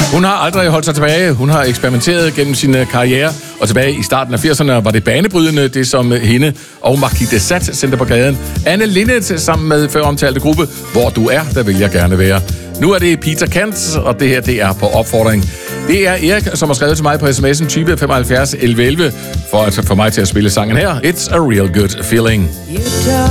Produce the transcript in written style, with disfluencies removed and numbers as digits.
Hun har aldrig holdt sig tilbage. Hun har eksperimenteret gennem sin karriere, og tilbage i starten af 80'erne var det banebrydende, det som hende og Marquis de Sade sendte på gaden. Anne Linnet sammen med før omtalte gruppe Hvor du er, der vil jeg gerne være. Nu er det Peter Kant, og det her det er på opfordring. Det er Erik, som har skrevet til mig på sms'en 20 75 11 11 for at få mig til at spille sangen her. It's a real good feeling.